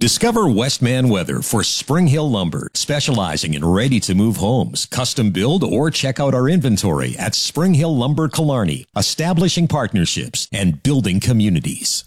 Discover Westman Weather for Spring Hill Lumber, specializing in ready-to-move homes, custom build, or check out our inventory at Spring Hill Lumber Killarney, establishing partnerships and building communities.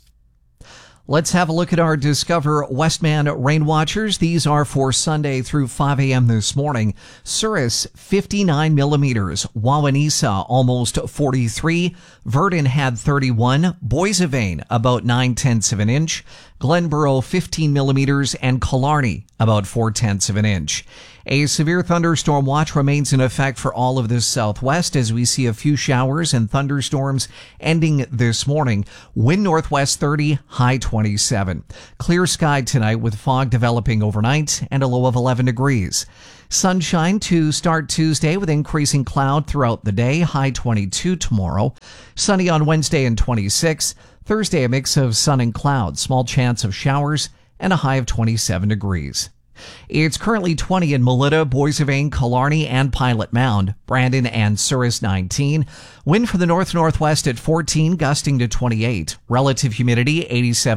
Let's have a look at our Discover Westman rain watchers. These are for Sunday through 5 a.m. this morning. Souris, 59 millimeters. Wawonisa, almost 43. Verdon had 31. Boissevain, about 9/10 of an inch. Glenborough, 15 millimeters. And Killarney, about 4/10 of an inch. A severe thunderstorm watch remains in effect for all of the southwest as we see a few showers and thunderstorms ending this morning. Wind northwest 30, high 27. Clear sky tonight with fog developing overnight and a low of 11 degrees. Sunshine to start Tuesday with increasing cloud throughout the day, high 22 tomorrow. Sunny on Wednesday and 26. Thursday a mix of sun and cloud, small chance of showers and a high of 27 degrees. It's currently 20 in Melita, Boissevain, Killarney, and Pilot Mound. Brandon and Souris 19. Wind from the north-northwest at 14, gusting to 28. Relative humidity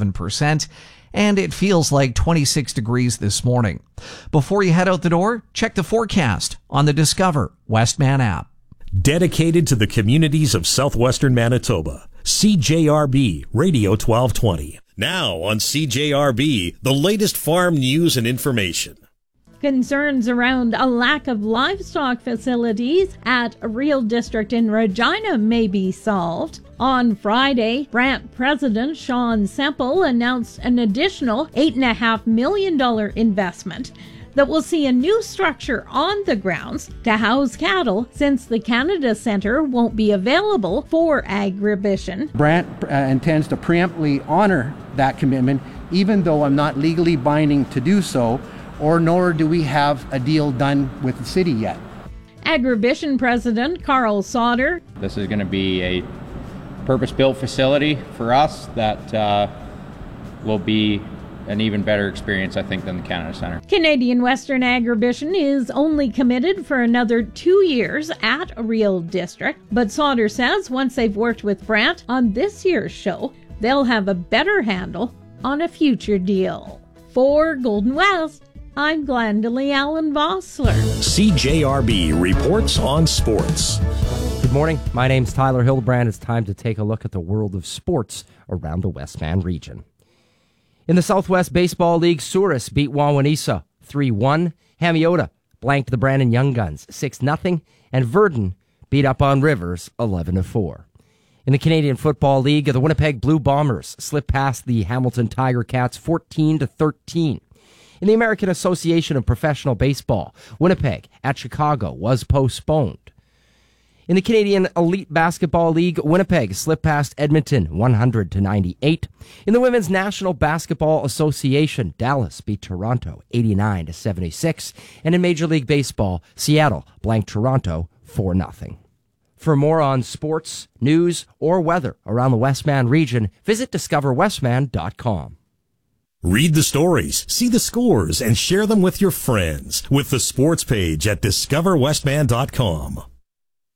87%. And it feels like 26 degrees this morning. Before you head out the door, check the forecast on the Discover Westman app. Dedicated to the communities of southwestern Manitoba. CJRB Radio 1220. Now on CJRB, the latest farm news and information. Concerns around a lack of livestock facilities at a Real District in Regina may be solved. On Friday, Brant President Sean Semple announced an additional $8.5 million investment that will see a new structure on the grounds to house cattle since the Canada Centre won't be available for agribition. Brant intends to preemptively honor that commitment, even though I'm not legally binding to do so, or nor do we have a deal done with the city yet. Agribition President Carl Sauter. This is going to be a purpose-built facility for us that will be an even better experience, I think, than the Canada Centre. Canadian Western Agribition is only committed for another 2 years at a Real District, but Sauter says once they've worked with Brant on this year's show, they'll have a better handle on a future deal. For Golden West, I'm Glendalee Allen Vossler. CJRB reports on sports. Good morning. My name's Tyler Hildebrand. It's time to take a look at the world of sports around the Westman region. In the Southwest Baseball League, Souris beat Wawonisa 3-1. Hamiota blanked the Brandon Young Guns 6-0. And Verdon beat up on Rivers 11-4. In the Canadian Football League, the Winnipeg Blue Bombers slipped past the Hamilton Tiger Cats 14-13. In the American Association of Professional Baseball, Winnipeg at Chicago was postponed. In the Canadian Elite Basketball League, Winnipeg slipped past Edmonton 100-98. In the Women's National Basketball Association, Dallas beat Toronto 89-76. And in Major League Baseball, Seattle blanked Toronto 4-0. For more on sports, news, or weather around the Westman region, visit discoverwestman.com. Read the stories, see the scores, and share them with your friends with the sports page at discoverwestman.com.